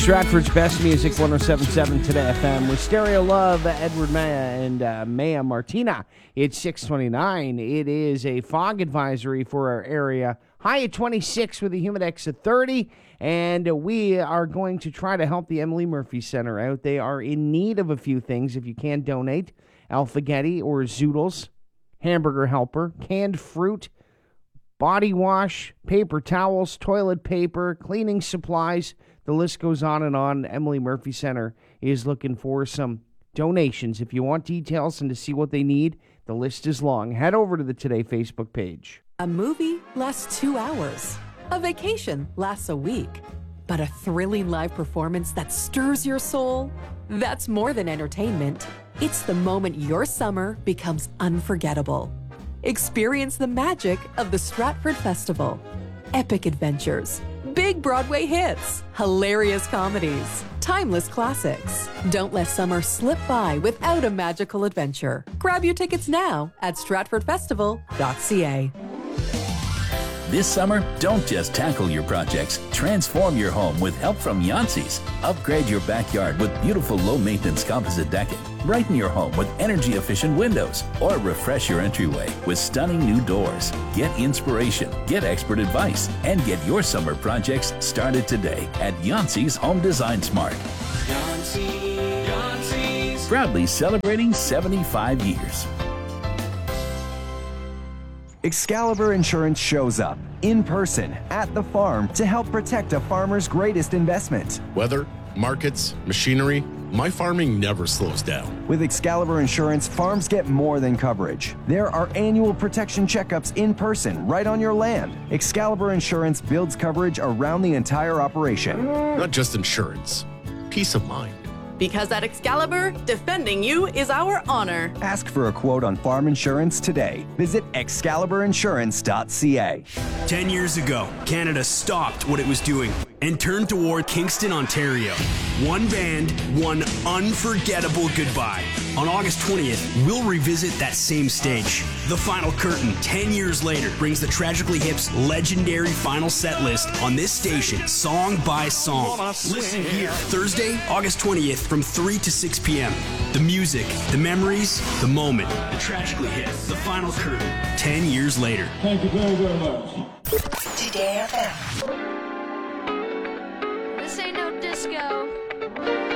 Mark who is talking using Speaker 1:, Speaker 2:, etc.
Speaker 1: Stratford's best music, 107.7 Today FM with Stereo Love, Edward Maya and Maya Martina. It's 6:29. It is a fog advisory for our area. High at 26 with a humidex at 30. And we are going to try to help the Emily Murphy Center out. They are in need of a few things. If you can donate, Alphagetti or Zoodles, hamburger helper, canned fruit, body wash, paper towels, toilet paper, cleaning supplies. The list goes on and on. Emily Murphy Center is looking for some donations. If you want details and to see what they need, the list is long. Head over to the Today Facebook page.
Speaker 2: A movie lasts 2 hours. A vacation lasts a week. But a thrilling live performance that stirs your soul? That's more than entertainment. It's the moment your summer becomes unforgettable. Experience the magic of the Stratford Festival. Epic adventures, big Broadway hits, hilarious comedies, timeless classics. Don't let summer slip by without a magical adventure. Grab your tickets now at stratfordfestival.ca.
Speaker 3: This summer, don't just tackle your projects. Transform your home with help from Yancey's. Upgrade your backyard with beautiful low-maintenance composite decking. Brighten your home with energy-efficient windows. Or refresh your entryway with stunning new doors. Get inspiration, get expert advice, and get your summer projects started today at Yancey's Home Design Smart. Yancey's. Proudly celebrating 75 years.
Speaker 4: Excalibur Insurance shows up in person at the farm to help protect a farmer's greatest investment.
Speaker 5: Weather, markets, machinery, my farming never slows down.
Speaker 4: With Excalibur Insurance, farms get more than coverage. There are annual protection checkups in person right on your land. Excalibur Insurance builds coverage around the entire operation.
Speaker 5: Not just insurance, peace of mind.
Speaker 6: Because at Excalibur, defending you is our honor.
Speaker 4: Ask for a quote on farm insurance today. Visit excaliburinsurance.ca.
Speaker 7: 10 years ago, Canada stopped what it was doing and turned toward Kingston, Ontario. One band, one unforgettable goodbye. On August 20th, we'll revisit that same stage. The Final Curtain, 10 years later, brings the Tragically Hip's legendary final set list on this station, song by song. Listen here, Thursday, August 20th, from 3 to 6 p.m. The music, the memories, the moment. The Tragically Hip, the Final Curtain, 10 years later.
Speaker 8: Thank you very, very much.
Speaker 9: Today FM. This ain't no disco.